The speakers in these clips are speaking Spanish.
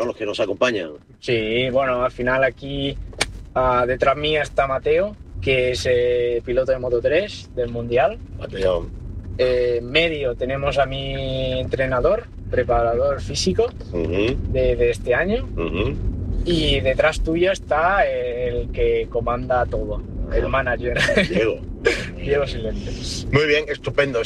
¿no? Los que nos acompañan. Sí, bueno, al final aquí detrás mía está Mateo, que es piloto de Moto3 del Mundial. Mateo. Medio tenemos a mi entrenador, preparador físico de este año. Y detrás tuyo está el que comanda todo, el manager. Diego Silente. Muy bien, estupendo.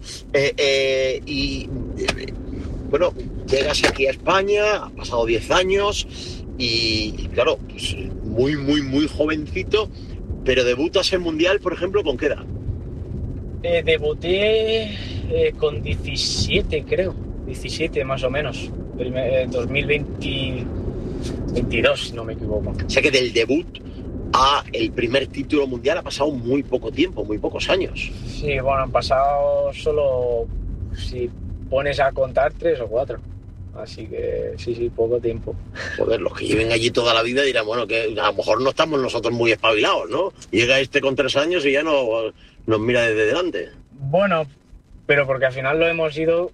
Bueno, llegas aquí a España, ha pasado 10 años y claro, pues muy jovencito, pero debutas en Mundial, por ejemplo, ¿con qué edad? Debuté con 17, creo. 17 más o menos. 2022, si no me equivoco. O sea que del debut a el primer título mundial ha pasado muy poco tiempo, muy pocos años. Sí, bueno, han pasado solo, si pones a contar, 3 o 4. Así que sí, poco tiempo. Joder, los que lleven allí toda la vida dirán, bueno, que a lo mejor no estamos nosotros muy espabilados, ¿no? Llega este con 3 años y ya nos mira desde delante. Bueno, pero porque al final lo hemos ido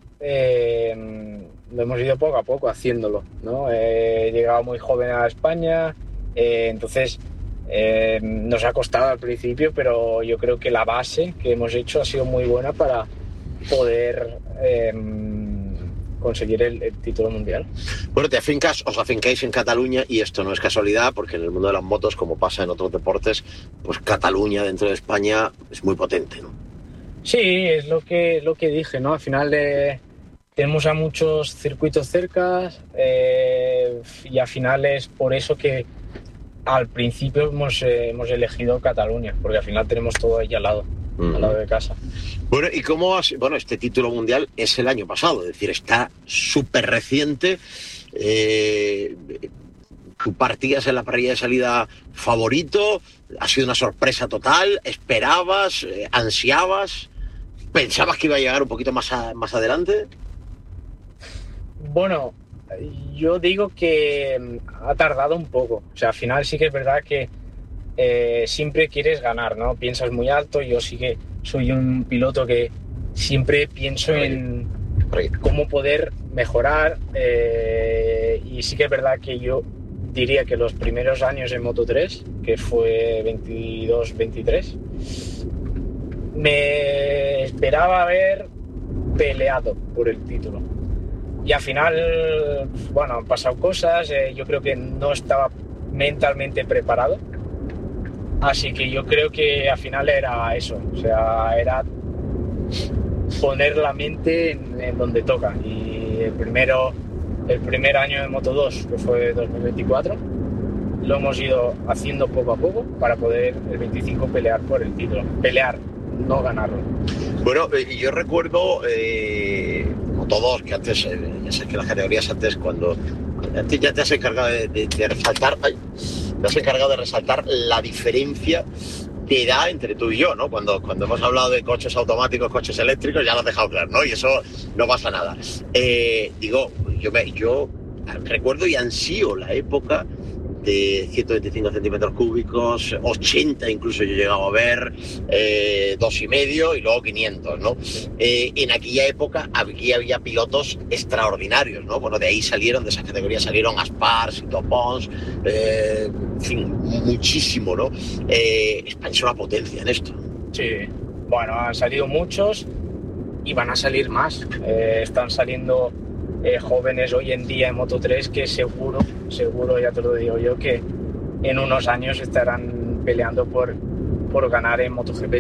poco a poco haciéndolo, ¿no? He llegado muy joven a España, entonces nos ha costado al principio, pero yo creo que la base que hemos hecho ha sido muy buena para poder conseguir el título mundial. Bueno, os afincáis en Cataluña y esto no es casualidad, porque en el mundo de las motos, como pasa en otros deportes, pues Cataluña dentro de España es muy potente, ¿no? Sí, es lo que dije, ¿no? Al final tenemos a muchos circuitos cerca y al final es por eso que al principio hemos elegido Cataluña, porque al final tenemos todo ahí al lado de casa. Bueno, ¿y cómo este título mundial es el año pasado? Es decir, está súper reciente. ¿Tú partías en la parrilla de salida favorito? ¿Ha sido una sorpresa total? ¿Esperabas? ¿Ansiabas? ¿Pensabas que iba a llegar un poquito más adelante? Bueno, yo digo que ha tardado un poco. O sea, al final sí que es verdad que siempre quieres ganar, ¿no? Piensas muy alto. Yo sí que soy un piloto que siempre pienso en cómo poder mejorar. Y sí que es verdad que yo diría que los primeros años en Moto3, que fue 22-23, me esperaba haber peleado por el título. Y al final, bueno, han pasado cosas, yo creo que no estaba mentalmente preparado. Así que yo creo que al final era eso, o sea, era poner la mente en donde toca. Y el primer año de Moto2, que fue 2024, lo hemos ido haciendo poco a poco para poder el 25 pelear por el título. Pelear, no ganarlo. Bueno, yo recuerdo, como todos, que antes, ya sé que las categorías antes, antes ya te has encargado de resaltar, te has encargado de resaltar la diferencia de edad entre tú y yo, ¿no? Cuando hemos hablado de coches automáticos, coches eléctricos, ya lo has dejado claro, ¿no? Y eso no pasa nada. Yo recuerdo y ansío la época de 125 centímetros cúbicos, 80 incluso yo he llegado a ver, 2,5 y luego 500, ¿no? En aquella época había pilotos extraordinarios, ¿no? Bueno, de ahí de esas categorías salieron Aspars, Topons, en fin, muchísimo, ¿no? España es una potencia en esto. Sí, bueno, han salido muchos y van a salir más. Están saliendo jóvenes hoy en día en Moto3 que seguro, ya te lo digo yo, que en unos años estarán peleando por ganar en MotoGP.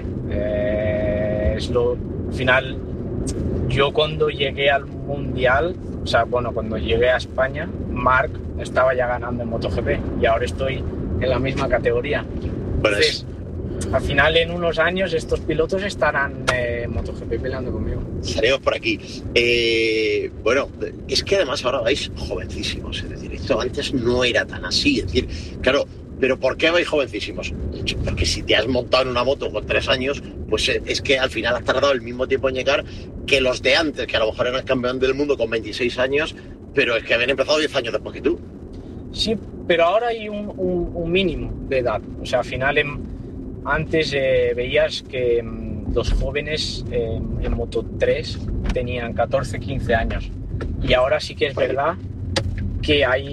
Al final, yo cuando llegué al Mundial, o sea, bueno, cuando llegué a España, Marc estaba ya ganando en MotoGP y ahora estoy en la misma categoría. Entonces, al final, en unos años, estos pilotos estarán en MotoGP peleando conmigo. Salimos por aquí. Bueno, es que además ahora vais jovencísimos, es decir, esto antes no era tan así, es decir, claro, pero ¿por qué vais jovencísimos? Porque si te has montado en una moto con 3 años, pues es que al final has tardado el mismo tiempo en llegar que los de antes, que a lo mejor eran campeón del mundo con 26 años, pero es que habían empezado 10 años después que tú. Sí, pero ahora hay un mínimo de edad, o sea, al final antes veías que los jóvenes en Moto3 tenían 14, 15 años y ahora sí que es verdad que hay